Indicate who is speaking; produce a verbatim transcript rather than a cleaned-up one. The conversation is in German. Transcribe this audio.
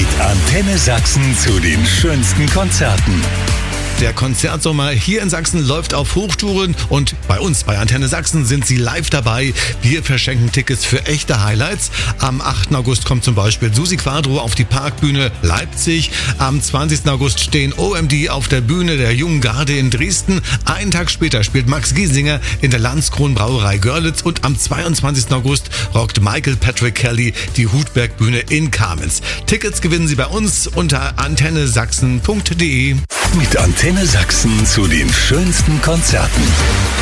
Speaker 1: Antenne Sachsen zu den schönsten Konzerten.
Speaker 2: Der Konzertsommer hier in Sachsen läuft auf Hochtouren und bei uns bei Antenne Sachsen sind Sie live dabei. Wir verschenken Tickets für echte Highlights. Am achten August kommt zum Beispiel Susi Quadro auf die Parkbühne Leipzig. Am zwanzigsten August stehen O M D auf der Bühne der Jungen Garde in Dresden. Einen Tag später spielt Max Giesinger in der Landskron Brauerei Görlitz und am zweiundzwanzigsten August rockt Michael Patrick Kelly die Hutbergbühne in Kamenz. Tickets gewinnen Sie bei uns unter antenne sachsen punkt de.
Speaker 1: Mit Antenne Sachsen zu den schönsten Konzerten.